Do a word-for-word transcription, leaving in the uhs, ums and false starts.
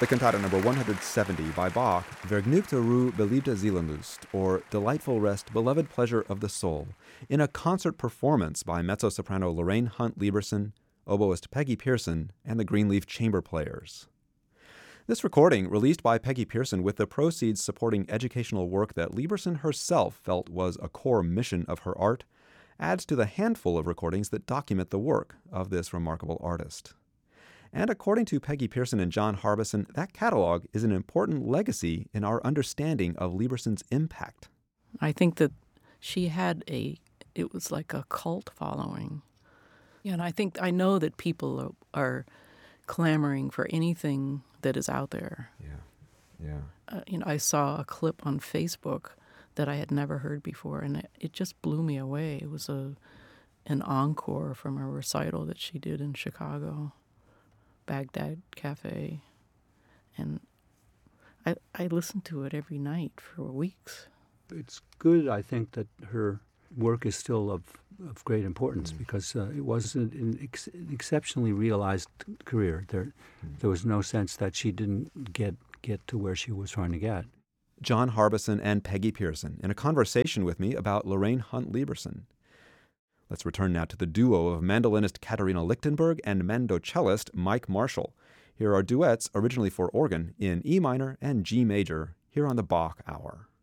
the cantata number one hundred seventy by Bach, Vergnügte Ruhe, beliebte Seelenlust, or Delightful Rest, Beloved Pleasure of the Soul, in a concert performance by mezzo-soprano Lorraine Hunt Lieberson, oboist Peggy Pearson, and the Greenleaf Chamber Players. This recording, released by Peggy Pearson with the proceeds supporting educational work that Lieberson herself felt was a core mission of her art, adds to the handful of recordings that document the work of this remarkable artist. And according to Peggy Pearson and John Harbison, that catalog is an important legacy in our understanding of Lieberson's impact. I think that she had a, it was like a cult following. And I think, I know that people are, are clamoring for anything that is out there. Yeah, yeah. Uh, you know, I saw a clip on Facebook that I had never heard before, and it, it just blew me away. It was a an encore from a recital that she did in Chicago. Baghdad Cafe, and I I listened to it every night for weeks. It's good, I think, that her work is still of, of great importance mm. because uh, it was an, an, ex- an exceptionally realized career. There mm. there was no sense that she didn't get get to where she was trying to get. John Harbison and Peggy Pearson in a conversation with me about Lorraine Hunt Lieberson. Let's return now to the duo of mandolinist Katharina Lichtenberg and mandocellist Mike Marshall. Here are duets originally for organ in E minor and G major, here on the Bach Hour.